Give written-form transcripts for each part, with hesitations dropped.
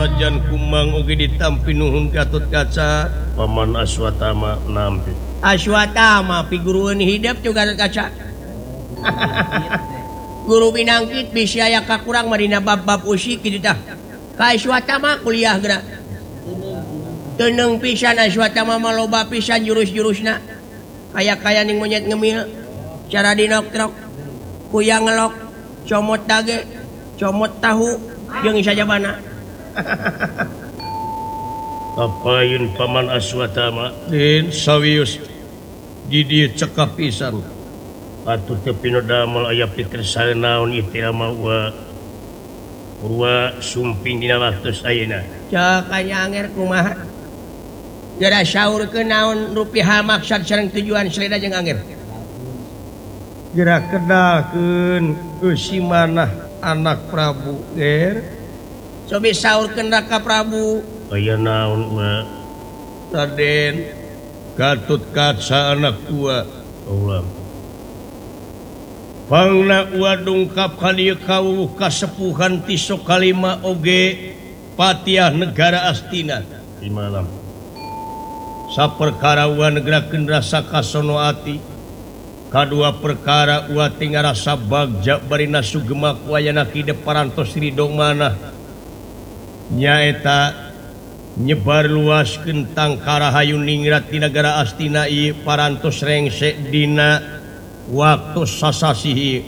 sanajan kumang ugi ditampi nuhun Gatut Kaca Paman Aswatama nampi Aswatama piguruan hidup juga Gatut Kaca guru binangkit bisa aya kakurang marina bab-bab usik kitu tah ka Aswatama kuliah geura teuneng pisan Aswatama maloba pisan jurus-jurusna kaya ning monyet ngemil cara dinoktrok kuyang ngelok comot dage comot tahu jeung sajabana Apain Paman Aswatama den sawius di dieu cekap pisan atuh teu pinodamel aya pikir saeunaon ieu teh mah urwa sumping dina waktos ayeuna cak anyanger kumaha gara saurkeun naon rupiah maksad sareng tujuan seleda jeung anger geura kedalkeun eusi manah anak Prabu ger sobi saurkeun Raka Prabu aya naon Raden Gatut Kaca anak tua ulah pangna dungkap ka dieu kawuh kasepuhan ti Sokalima oge patiah negara Astina di malam saperkara negerakeun rasa kasono ati kadua perkara tinggal rasa bagja barina sugema ku ayana kidep parantos ridho manah nyaeta nyebar luaskeun tangkara hayu ningrat di negara Astina ieu parantos rengse dina waktu sasasihi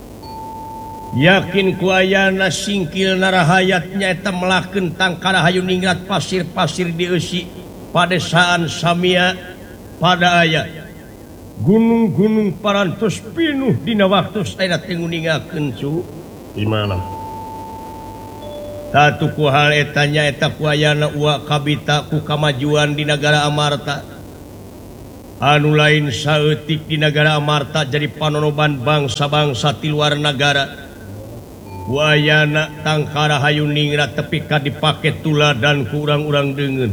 yakin ku ayana singkilna rahayat nyaeta melahkeun tangkara hayu ningrat pasir-pasir di eusi padesaan samia pada aya gunung-gunung parantos pinuh dina waktu saya tenguningakeun cu di malam tatu ku hal eta nyaeta ku ayana kabita ku kamajuan di negara Amarta anu lain saeutik di negara Amarta jadi panonoban bangsa-bangsa ti luar negara wayana tangkara hayu ningrat tepi ka dipake tuladan ku urang-urang deungeun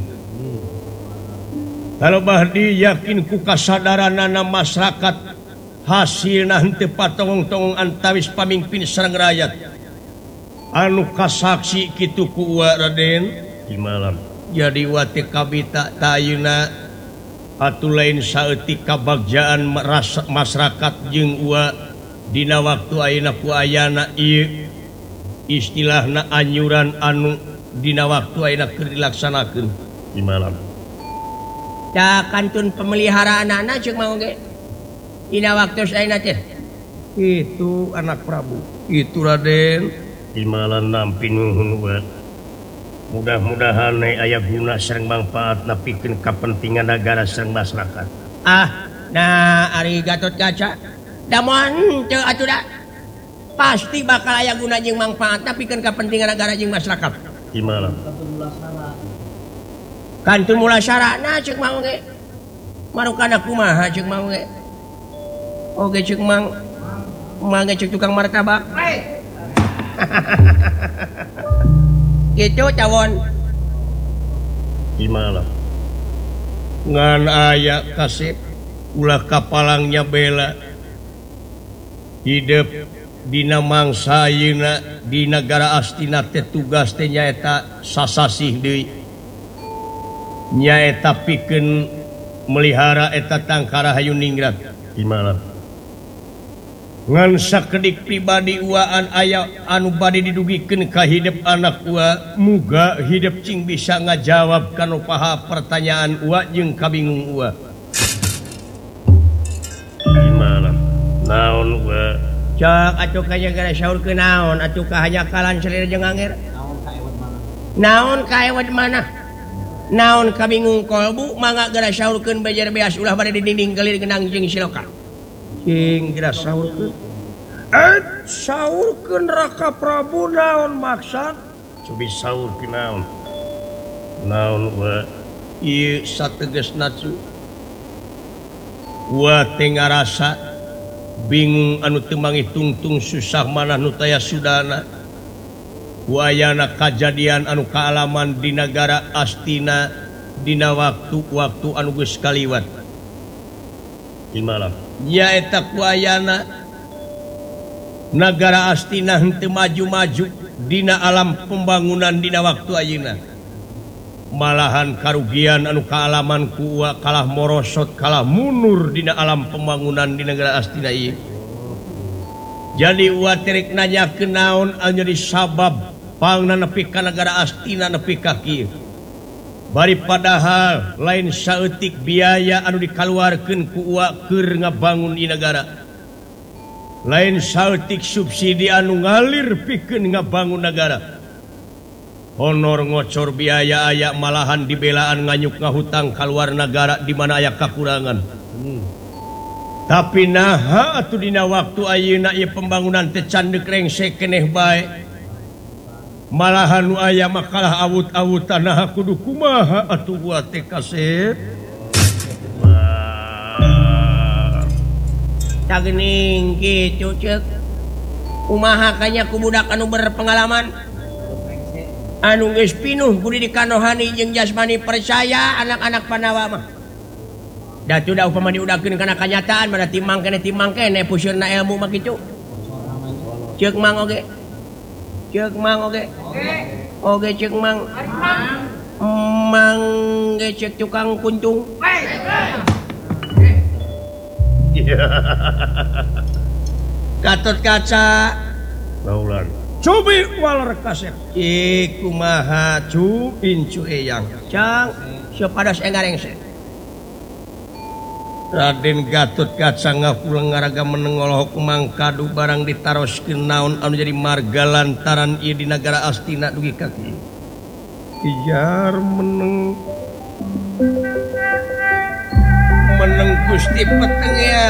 kalau bahdi yakin ku kasadaranana masyarakat hasilna henteu patongong-tongong antawis pamimpin sareng rakyat anu kasaksi kitu ku Raden di malam jadi wate kabita tayuna atuh lain saeutik kabagjaan masyarakat jeung dina waktu ayeuna ku ayana ieu istilahna anyuran anu dina waktu ayeuna keur dilaksanakeun di malam da kantun pemeliharaanana ceuk mah oge dina waktu ayeuna teh itu anak Prabu itu Raden di malam nampi nuhun mudah-mudahan aya guna sareng manfaat napikeun kapentingan negara sareng masyarakat nah ari Gatut Kaca da moal teu atuh da pasti bakal aya guna jeung manfaat napikeun kapentingan negara jeung masyarakat di malam kantun mulasarana ceuk mah oge marukana kumaha ceuk mah oge ceuk mang mangga ceuk tukang martabak gitu cawon di malam ngan aya kasep ulah kapalangnya bela hidup dina mangsa ayeuna di negara Astina teh tugas teh nyaeta sasasih deui nyaeta pikeun melihara eta tangkara hayu ningrat di malam ngan sakedik pribadi uaan aya anu bade didugikeun ka hidup anak muga hidup cing bisa ngajawab kana paha pertanyaan jeung kabingung di malam naon cak atuh kaya gara saurkeun naon atuh kahanya kalan selera jeung anger naon kaewet manah naon kabingung kolbu mangga gara saurkeun bejer beas ulah bade dinding gelir genang jeung siloka cing gara saurkeun saurkeun Raka Prabu naon maksud cobi saurkeun naon ieu sategesna cu teh ngarasa bingung anu teu mangitungtung susah manah nu taya sudana wayana kajadian anu kaalaman di negara Astina dina waktu anu geus kaliwat di malam nyaeta ku ayana negara Astina henteu maju-maju dina alam pembangunan dina waktu ayeuna malahan karugian anu kaalaman ku kalah morosot kalah mundur dina alam pembangunan di negara Astina ieu jadi terik nanyakeun naon anu jadi sabab pangna nepi ka negara Astina nepi ka kieu bari padahal lain saeutik biaya anu dikaluarkeun ku keur ngabangun di negara lain saeutik subsidi anu ngalir pikeun ngabangun negara honor ngocor biaya aya malahan dibelaan nganyuk ngahutang kaluar negara di mana aya kakurangan tapi naha atuh dina waktu ayeuna ieu pembangunan teh can deuk rengsek keneh bae malahan nu aya makalah awut-awutan naha kudu kumaha atuh buat teh kasep Cagening gitu cek kumaha kanya ku budak anu berpengalaman anu geus pinuh budi dikanohani jeung jasmani percaya anak-anak Panawa mah da teu da upama diudakeun kana kanyataan mana timang kene pusieurna ilmu mah kitu ceuk mang oge ceuk mang ge cek tukang kuntung Gatot Kaca Baulan Cubi waler kasep kumaha cu incu eyang cang sepadas engarengse Raden Gatot Kaca ngapulang ngaraga menengol hukumang kadu barang ditaroskeun naon anu jadi marga lantaran ieu di negara Astina dugi kaki ijar meneng Gusti Peteng ya